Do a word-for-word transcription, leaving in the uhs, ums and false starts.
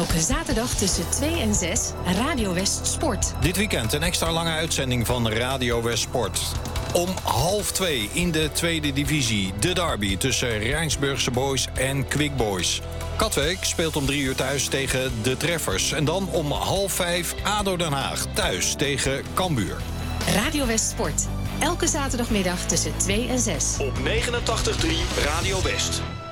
Elke zaterdag tussen twee en zes Radio West Sport. Dit weekend een extra lange uitzending van Radio West Sport. Om half twee in de tweede divisie. De derby tussen Rijnsburgse Boys en Quick Boys. Katwijk speelt om drie uur thuis tegen de Treffers. En dan om half vijf ADO Den Haag thuis tegen Cambuur. Radio West Sport. Elke zaterdagmiddag tussen twee en zes. Op negenentachtig komma drie Radio West.